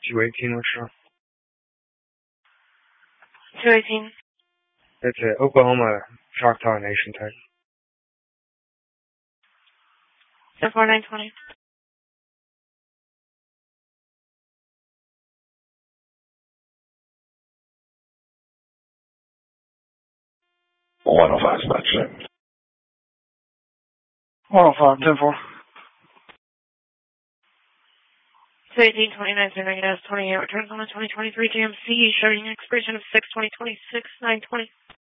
218, what's wrong? 218. It's Oklahoma Choctaw Nation type. 4920. One oh five, spot check. 105, 10-4. 218, 29 28 returns on the 2023 GMC showing expiration of 6/20/26, 9/20.